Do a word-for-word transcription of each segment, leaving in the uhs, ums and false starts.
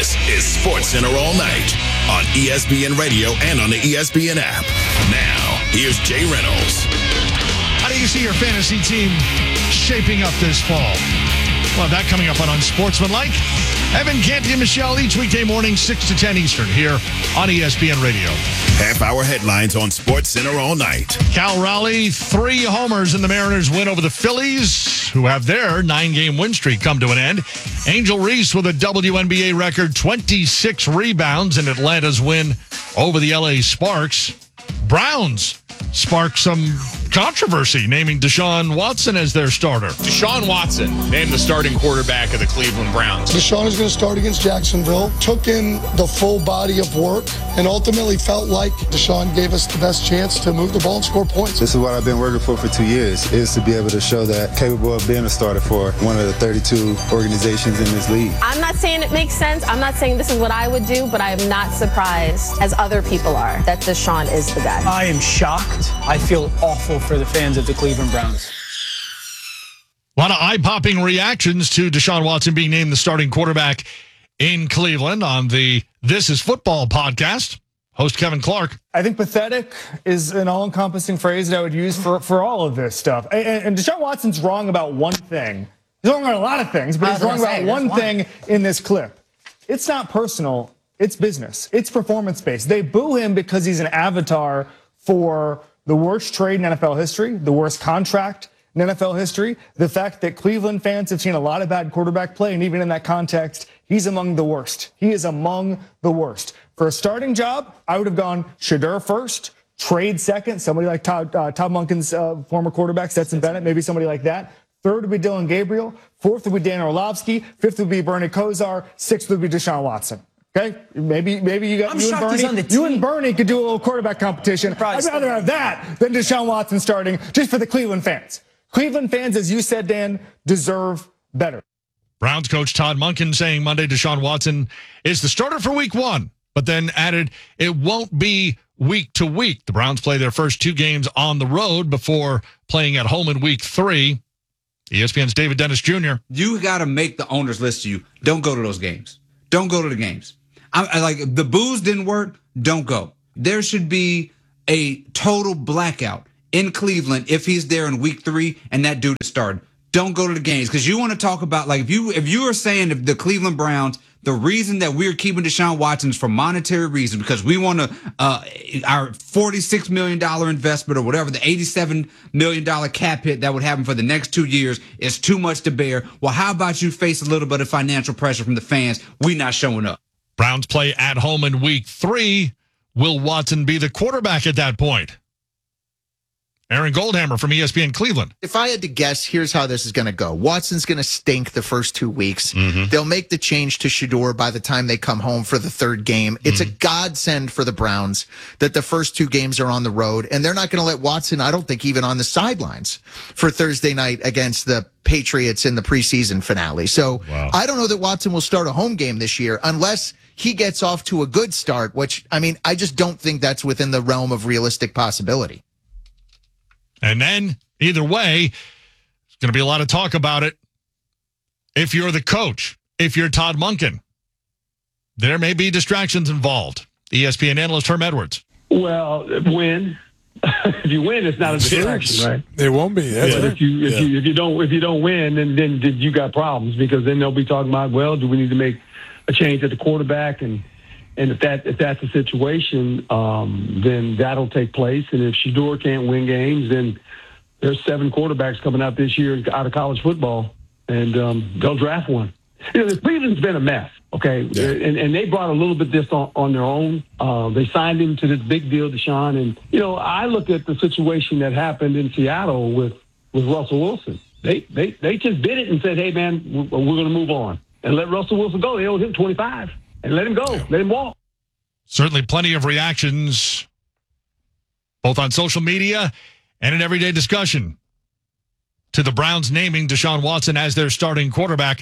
This is SportsCenter All Night on E S P N Radio and on the E S P N app. Now, here's Jay Reynolds. How do you see your fantasy team shaping up this fall? Well, that coming up on Unsportsmanlike. Evan Canty and Michelle each weekday morning, six to ten Eastern, here on E S P N Radio. Half-hour headlines on SportsCenter All Night. Cal Raleigh, three homers in the Mariners' win over the Phillies, who have their nine-game win streak come to an end. Angel Reese with a W N B A record, twenty-six rebounds in Atlanta's win over the L A Sparks. Browns sparked some controversy, naming Deshaun Watson as their starter. Deshaun Watson named the starting quarterback of the Cleveland Browns. Deshaun is going to start against Jacksonville. Took in the full body of work and ultimately felt like Deshaun gave us the best chance to move the ball and score points. This is what I've been working for for two years, is to be able to show that capable of being a starter for one of the thirty-two organizations in this league. I'm not saying it makes sense. I'm not saying this is what I would do, but I am not surprised, as other people are, that Deshaun is the guy. I am shocked. I feel awful for the fans of the Cleveland Browns. A lot of eye-popping reactions to Deshaun Watson being named the starting quarterback in Cleveland on the This Is Football podcast. Host Kevin Clark. I think pathetic is an all-encompassing phrase that I would use for, for all of this stuff. And, and Deshaun Watson's wrong about one thing. He's wrong about a lot of things, but he's wrong about one thing in this clip. It's not personal. It's business. It's performance-based. They boo him because he's an avatar for the worst trade in N F L history, the worst contract in N F L history, the fact that Cleveland fans have seen a lot of bad quarterback play, and even in that context, he's among the worst. He is among the worst. For a starting job, I would have gone Shedeur first, trade second, somebody like Todd, uh, Todd Monken's uh, former quarterback, Stetson Bennett, maybe somebody like that. Third would be Dylan Gabriel. Fourth would be Dan Orlovsky. Fifth would be Bernie Kosar. Sixth would be Deshaun Watson. Okay, maybe maybe you got I'm you and Bernie. On the you and Bernie could do a little quarterback competition. I'd rather have that than Deshaun Watson starting, just for the Cleveland fans. Cleveland fans, as you said, Dan, deserve better. Browns coach Todd Monken saying Monday Deshaun Watson is the starter for week one, but then added it won't be week to week. The Browns play their first two games on the road before playing at home in week three. E S P N's David Dennis Junior You got to make the owners list to you. Don't go to those games. Don't go to the games. I, I like the boos didn't work. Don't go. There should be a total blackout in Cleveland if he's there in week three and that dude is starting. Don't go to the games, because you want to talk about, like, if you if you are saying if the Cleveland Browns, the reason that we're keeping Deshaun Watson is for monetary reasons, because we want to uh, our forty-six million dollars investment or whatever, the eighty-seven million dollars cap hit that would happen for the next two years is too much to bear. Well, how about you face a little bit of financial pressure from the fans? We not showing up. Browns play at home in week three. Will Watson be the quarterback at that point? Aaron Goldhammer from E S P N Cleveland. If I had to guess, here's how this is going to go. Watson's going to stink the first two weeks. Mm-hmm. They'll make the change to Shedeur by the time they come home for the third game. It's mm-hmm. a godsend for the Browns that the first two games are on the road, and they're not going to let Watson, I don't think, even on the sidelines for Thursday night against the Patriots in the preseason finale. So wow. I don't know that Watson will start a home game this year unless he gets off to a good start, which, I mean, I just don't think that's within the realm of realistic possibility. And then, either way, there's going to be a lot of talk about it. If you're the coach, if you're Todd Monken, there may be distractions involved. E S P N analyst Herm Edwards. Well, win. If you win, it's not a distraction, right? It won't be. That's but right. if you if yeah. you if you don't if you don't win, then then you got problems, because then they'll be talking about, well, do we need to make a change at the quarterback? And and if that if that's the situation, um, then that'll take place. And if Shedeur can't win games, then there's seven quarterbacks coming out this year out of college football, and um, they'll draft one. You know, Cleveland's been a mess, okay? Yeah. And, and they brought a little bit this on, on their own. Uh, they signed him to this big deal, Deshaun. And, you know, I look at the situation that happened in Seattle with, with Russell Wilson. They, they, they just did it and said, hey, man, we're, we're going to move on and let Russell Wilson go. They owed him twenty-five, and let him go. Yeah. Let him walk. Certainly plenty of reactions, both on social media and in everyday discussion, to the Browns naming Deshaun Watson as their starting quarterback.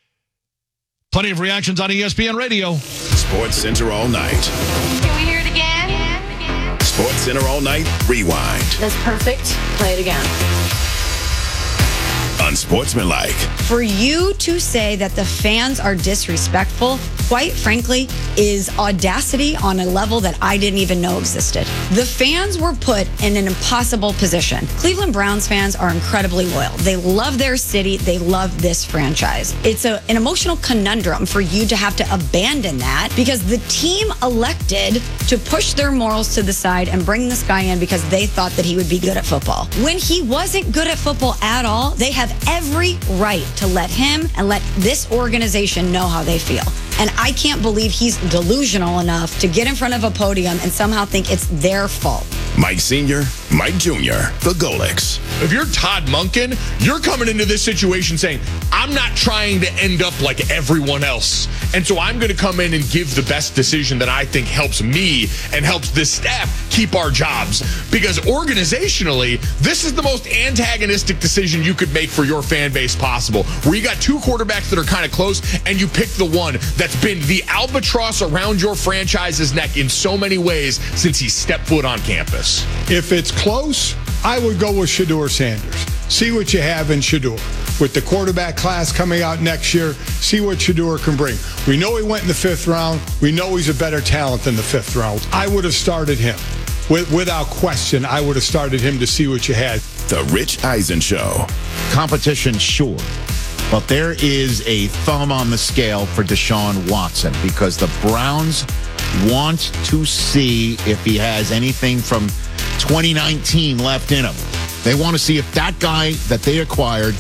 Plenty of reactions on E S P N Radio. SportsCenter All Night. Can we hear it again? SportsCenter All Night, rewind. That's perfect. Play it again. unsportsmanlike. For you to say that the fans are disrespectful, quite frankly, is audacity on a level that I didn't even know existed. The fans were put in an impossible position. Cleveland Browns fans are incredibly loyal. They love their city. They love this franchise. It's a, an emotional conundrum for you to have to abandon that because the team elected to push their morals to the side and bring this guy in because they thought that he would be good at football. When he wasn't good at football at all, they have every right to let him and let this organization know how they feel. And I can't believe he's delusional enough to get in front of a podium and somehow think it's their fault. Mike Senior, Mike Junior, the Golics. If you're Todd Monken, you're coming into this situation saying, I'm not trying to end up like everyone else. And so I'm going to come in and give the best decision that I think helps me and helps this staff keep our jobs. Because organizationally, this is the most antagonistic decision you could make for your fan base possible. Where you got two quarterbacks that are kind of close and you pick the one that's been the albatross around your franchise's neck in so many ways since he stepped foot on campus. If it's close, I would go with Shedeur Sanders. See what you have in Shedeur. With the quarterback class coming out next year, see what Shedeur can bring. We know he went in the fifth round. We know he's a better talent than the fifth round. I would have started him. With, without question, I would have started him to see what you had. The Rich Eisen Show. Competition, sure. But there is a thumb on the scale for Deshaun Watson because the Browns want to see if he has anything from twenty nineteen left in him. They want to see if that guy that they acquired,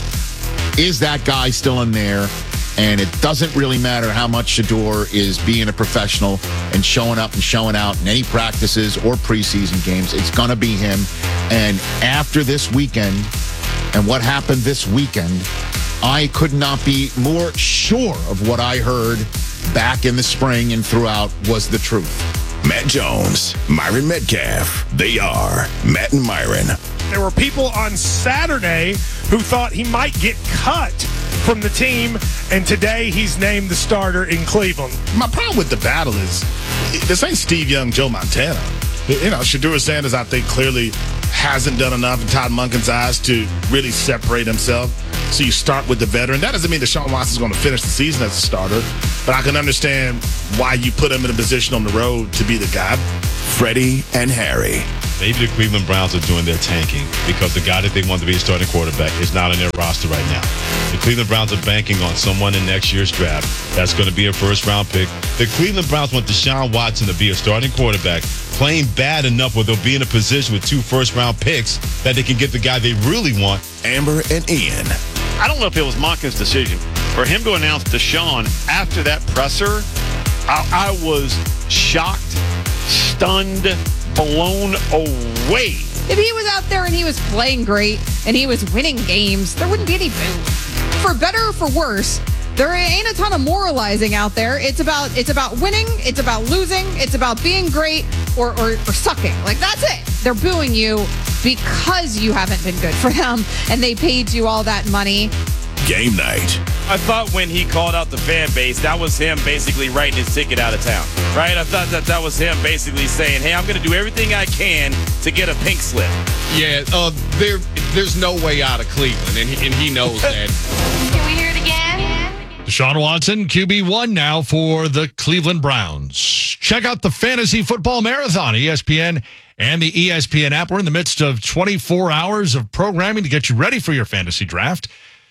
is that guy still in there? And it doesn't really matter how much Shedeur is being a professional and showing up and showing out in any practices or preseason games. It's going to be him. And after this weekend and what happened this weekend, I could not be more sure of what I heard back in the spring and throughout was the truth. Matt Jones, Myron Metcalf. They are Matt and Myron. There were people on Saturday who thought he might get cut from the team, and today he's named the starter in Cleveland. My problem with the battle is this ain't Steve Young, Joe Montana. You know, Shedeur Sanders, I think, clearly hasn't done enough in Todd Monken's eyes to really separate himself. So you start with the veteran. That doesn't mean that Deshaun Watson's going to finish the season as a starter, but I can understand why you put him in a position on the road to be the guy. Freddie and Harry. Maybe the Cleveland Browns are doing their tanking because the guy that they want to be a starting quarterback is not on their roster right now. The Cleveland Browns are banking on someone in next year's draft that's going to be a first-round pick. The Cleveland Browns want Deshaun Watson to be a starting quarterback, playing bad enough where they'll be in a position with two first-round picks that they can get the guy they really want. Amber and Ian. I don't know if it was Monken's decision. For him to announce Deshaun after that presser, I, I was shocked, stunned, blown away. If he was out there and he was playing great and he was winning games, there wouldn't be any boo. For better or for worse, there ain't a ton of moralizing out there. It's about it's about winning, it's about losing, it's about being great or, or, or sucking. Like, that's it. They're booing you because you haven't been good for them and they paid you all that money. Game night. I thought when he called out the fan base, that was him basically writing his ticket out of town, right? I thought that that was him basically saying, hey, I'm going to do everything I can to get a pink slip. Yeah, uh, there, there's no way out of Cleveland, and he, and he knows that. Can we hear it again? Deshaun Watson, Q B one now for the Cleveland Browns. Check out the Fantasy Football Marathon, E S P N and the E S P N app. We're in the midst of twenty-four hours of programming to get you ready for your fantasy draft.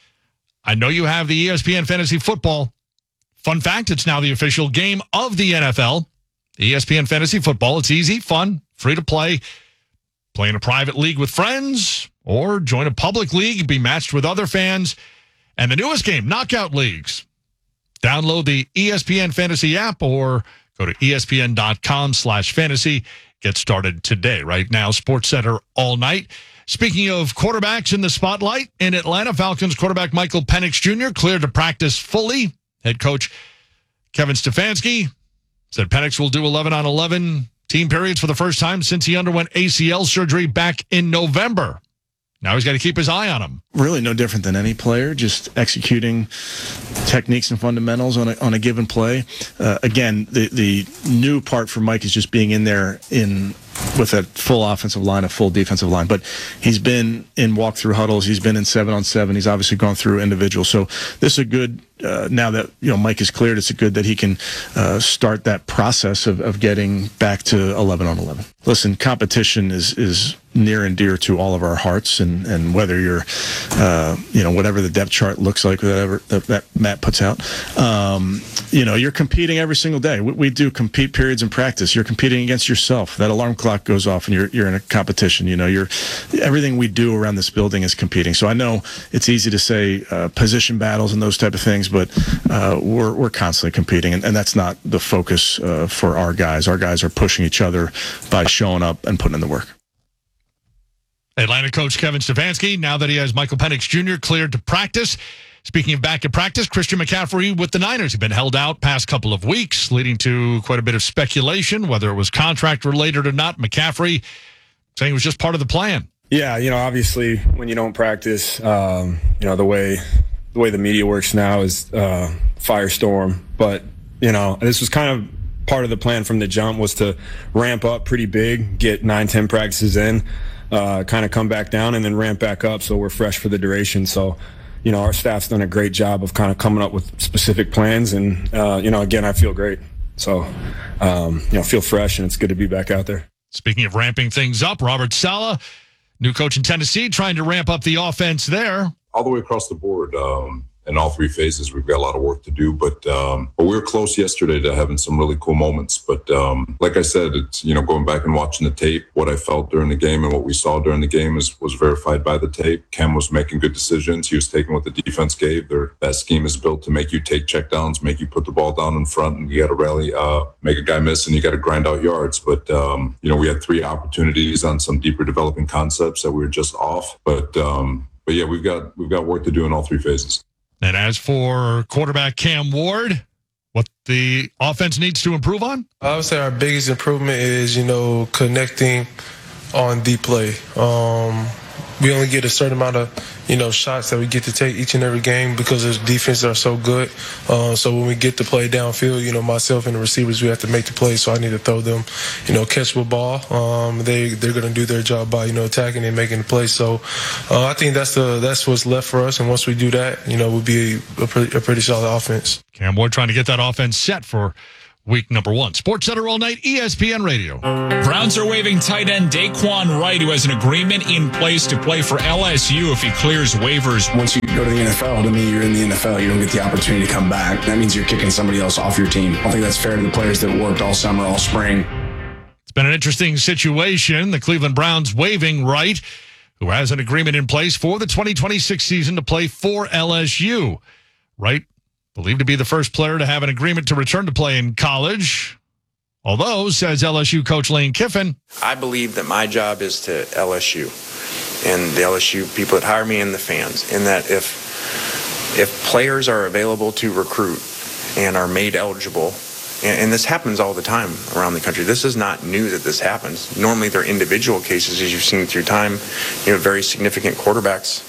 I know you have the E S P N Fantasy Football. Fun fact, it's now the official game of the N F L. E S P N Fantasy Football. It's easy, fun, free to play. Play in a private league with friends or join a public league, be matched with other fans. And the newest game, Knockout Leagues. Download the E S P N Fantasy app or go to E S P N dot com slash fantasy. Get started today. Right now, SportsCenter all night. Speaking of quarterbacks in the spotlight, in Atlanta, Falcons quarterback Michael Penix Junior cleared to practice fully. Head coach Kevin Stefanski said Penix will do eleven on eleven team periods for the first time since he underwent A C L surgery back in November. Now he's got to keep his eye on him. Really no different than any player, just executing techniques and fundamentals on a, on a given play. Uh, again, the, the new part for Mike is just being in there in with a full offensive line, a full defensive line. But he's been in walkthrough huddles. He's been in seven on seven. He's obviously gone through individuals. So this is a good, uh, now that, you know, Mike is cleared, it's a good that he can uh, start that process of, of getting back to eleven on eleven. Listen, competition is, is near and dear to all of our hearts, and, and whether you're, uh, you know, whatever the depth chart looks like, whatever that, that Matt puts out, um, you know, you're competing every single day. We, we do compete periods in practice. You're competing against yourself. That alarm clock goes off, and you're you're in a competition. You know, you're everything we do around this building is competing. So I know it's easy to say uh, position battles and those type of things, but uh, we're we're constantly competing, and, and that's not the focus uh, for our guys. Our guys are pushing each other by showing up and putting in the work. Atlanta coach Kevin Stefanski, now that he has Michael Penix Junior cleared to practice. Speaking of back at practice, Christian McCaffrey with the Niners have been held out past couple of weeks, leading to quite a bit of speculation, whether it was contract related or not. McCaffrey saying it was just part of the plan. Yeah, you know, obviously when you don't practice, um, you know, the way the way the media works now is uh, firestorm. But, you know, this was kind of part of the plan from the jump, was to ramp up pretty big, get nine, ten practices in, uh, kind of come back down and then ramp back up so we're fresh for the duration. So, you know, our staff's done a great job of kind of coming up with specific plans. And, uh, you know, again, I feel great. So, um, you know, feel fresh, and it's good to be back out there. Speaking of ramping things up, Robert Saleh, new coach in Tennessee, trying to ramp up the offense there. All the way across the board, um, in all three phases, we've got a lot of work to do. But, um, but we were close yesterday to having some really cool moments. But um, like I said, it's, you know, going back and watching the tape, what I felt during the game and what we saw during the game is, was verified by the tape. Kem was making good decisions. He was taking what the defense gave. Their, that scheme is built to make you take checkdowns, make you put the ball down in front, and you got to rally, uh, make a guy miss, and you got to grind out yards. But, um, you know, we had three opportunities on some deeper developing concepts that we were just off. But, um, but yeah, we've got we've got work to do in all three phases. And as for quarterback Cam Ward, what the offense needs to improve on? I would say our biggest improvement is, you know, connecting on deep play. Um, we only get a certain amount of, you know, shots that we get to take each and every game because the defenses are so good. Uh, so when we get to play downfield, you know, myself and the receivers, we have to make the play. So I need to throw them, you know, catchable ball. Um, they they're going to do their job by, you know, attacking and making the play. So uh, I think that's the that's what's left for us. And once we do that, you know, we'll be a pretty, a pretty solid offense. Cam Ward trying to get that offense set for week number one. Sports Center all night, E S P N Radio. Browns are waiving tight end Daquan Wright, who has an agreement in place to play for L S U if he clears waivers. Once you go to the N F L, to me, you're in the N F L. You don't get the opportunity to come back. That means you're kicking somebody else off your team. I don't think that's fair to the players that worked all summer, all spring. It's been an interesting situation. The Cleveland Browns waiving Wright, who has an agreement in place for the twenty twenty-six season to play for L S U. Wright, believed to be the first player to have an agreement to return to play in college. Although, says L S U coach Lane Kiffin, I believe that my job is to L S U and the L S U people that hire me and the fans, in that if if players are available to recruit and are made eligible, and, and this happens all the time around the country. This is not new that this happens. Normally they're individual cases, as you've seen through time. You know, very significant quarterbacks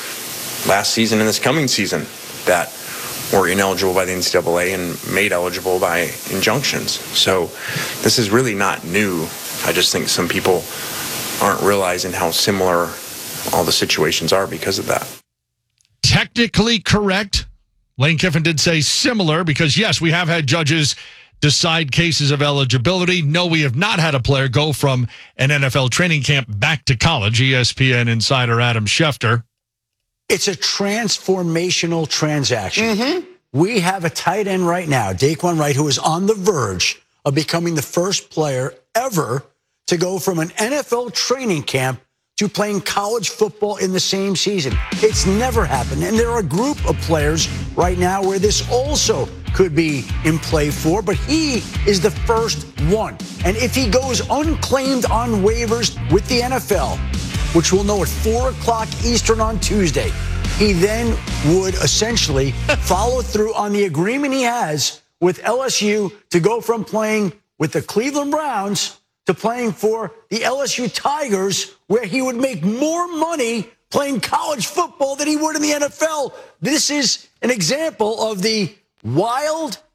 last season and this coming season that were ineligible by the N C double A and made eligible by injunctions. So this is really not new. I just think some people aren't realizing how similar all the situations are because of that. Technically correct. Lane Kiffin did say similar because, yes, we have had judges decide cases of eligibility. No, we have not had a player go from an N F L training camp back to college. E S P N insider Adam Schefter. It's a transformational transaction. Mm-hmm. We have a tight end right now, Daquan Wright, who is on the verge of becoming the first player ever to go from an N F L training camp to playing college football in the same season. It's never happened. And there are a group of players right now where this also could be in play for, but he is the first one. And if he goes unclaimed on waivers with the N F L, which we'll know at four o'clock Eastern on Tuesday, he then would essentially follow through on the agreement he has with L S U to go from playing with the Cleveland Browns to playing for the L S U Tigers, where he would make more money playing college football than he would in the N F L. This is an example of the wild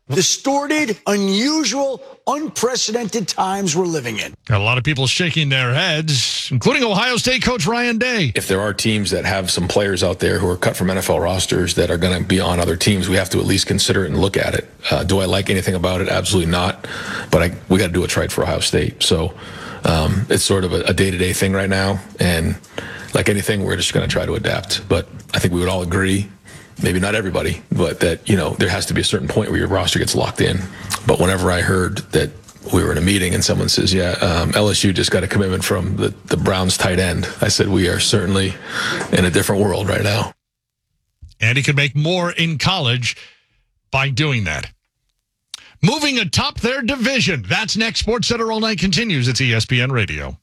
distorted, unusual, unprecedented times we're living in. Got a lot of people shaking their heads, including Ohio State coach Ryan Day. If there are teams that have some players out there who are cut from N F L rosters that are going to be on other teams, we have to at least consider it and look at it. Uh, do I like anything about it? Absolutely not. But I, we got to do what's right for Ohio State. So um, it's sort of a, a day-to-day thing right now. And like anything, we're just going to try to adapt. But I think we would all agree, maybe not everybody, but that, you know, there has to be a certain point where your roster gets locked in. But whenever I heard that we were in a meeting and someone says, yeah, um, L S U just got a commitment from the, the Browns tight end, I said, we are certainly in a different world right now. And he could make more in college by doing that. Moving atop their division. That's next. Sports Center All Night continues. It's E S P N Radio.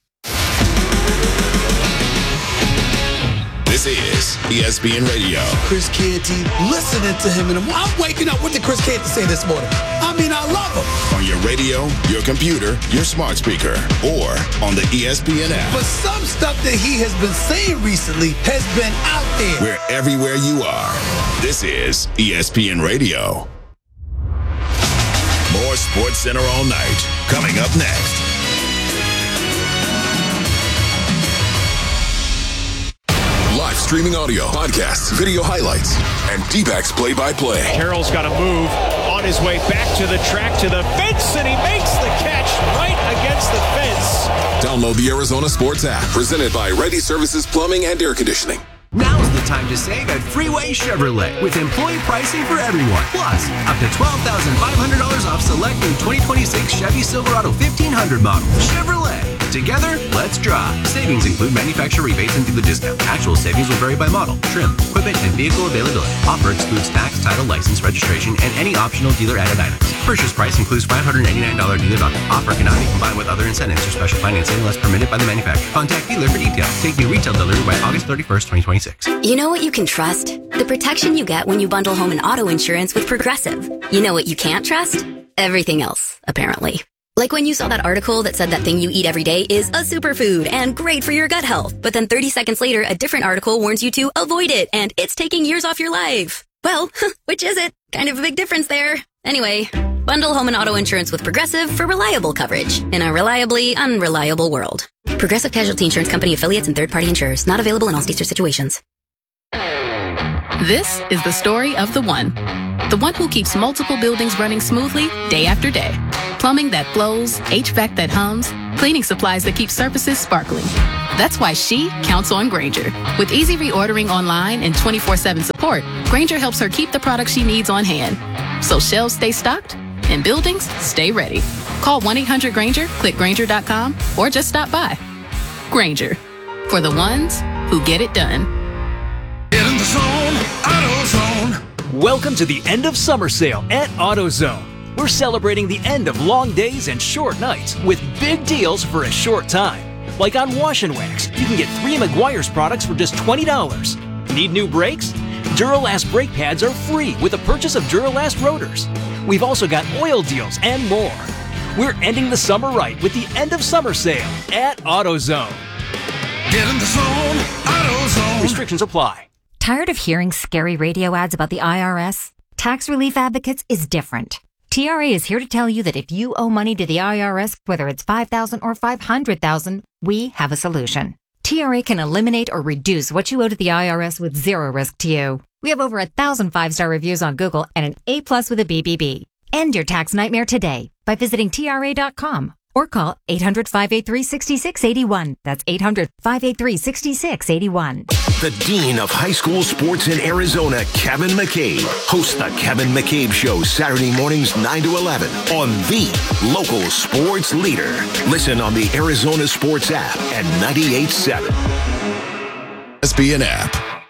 This is E S P N Radio. Chris Canty, listening to him, and I'm waking up. What did Chris Canty say this morning? I mean, I love him. On your radio, your computer, your smart speaker, or on the E S P N app. But some stuff that he has been saying recently has been out there. We're everywhere you are. This is E S P N Radio. More Sports Center All Night coming up next. Live streaming audio, podcasts, video highlights, and D-backs play-by-play. Carroll's got to move on his way back to the track, to the fence, and he makes the catch right against the fence. Download the Arizona Sports app, presented by Ready Services Plumbing and Air Conditioning. Now's the time to save at Freeway Chevrolet with employee pricing for everyone. Plus, up to twelve thousand five hundred dollars off select new twenty twenty-six Chevy Silverado fifteen hundred model. Chevrolet. Together, let's drive. Savings include manufacturer rebates and dealer discount. Actual savings will vary by model, trim, equipment, and vehicle availability. Offer excludes tax, title, license, registration, and any optional dealer-added items. Purchase price includes five hundred eighty-nine dollars dealer value. Offer cannot be combined with other incentives or special financing unless permitted by the manufacturer. Contact dealer for details. Take new retail delivery by August thirty-first, twenty twenty-six. You know what you can trust? The protection you get when you bundle home and auto insurance with Progressive. You know what you can't trust? Everything else, apparently. Like when you saw that article that said that thing you eat every day is a superfood and great for your gut health. But then thirty seconds later, a different article warns you to avoid it and it's taking years off your life. Well, which is it? Kind of a big difference there. Anyway, bundle home and auto insurance with Progressive for reliable coverage in a reliably unreliable world. Progressive Casualty Insurance Company affiliates and third-party insurers. Not available in all states or situations. This is the story of the one. The one who keeps multiple buildings running smoothly day after day. Plumbing that flows, H V A C that hums, cleaning supplies that keep surfaces sparkling. That's why she counts on Grainger. With easy reordering online and twenty-four seven support, Grainger helps her keep the products she needs on hand. So shelves stay stocked and buildings stay ready. Call one eight hundred Grainger, click Grainger dot com, or just stop by. Grainger, for the ones who get it done. Get in the zone, AutoZone. Welcome to the end of summer sale at AutoZone. We're celebrating the end of long days and short nights with big deals for a short time. Like on Wash and Wax, you can get three Meguiar's products for just twenty dollars. Need new brakes? Duralast brake pads are free with the purchase of Duralast rotors. We've also got oil deals and more. We're ending the summer right with the end of summer sale at AutoZone. Get in the zone, AutoZone. Restrictions apply. Tired of hearing scary radio ads about the I R S? Tax Relief Advocates is different. T R A is here to tell you that if you owe money to the I R S, whether it's five thousand dollars or five hundred thousand dollars, we have a solution. T R A can eliminate or reduce what you owe to the I R S with zero risk to you. We have over a thousand five-star reviews on Google and an A plus with a B B B. End your tax nightmare today by visiting T R A dot com or call eight hundred, five eight three, six six eight one. That's eight hundred, five eight three, six six eight one. The Dean of High School Sports in Arizona, Kevin McCabe, hosts the Kevin McCabe Show Saturday mornings nine to eleven on the local sports leader. Listen on the Arizona Sports app at ninety-eight point seven. E S P N app.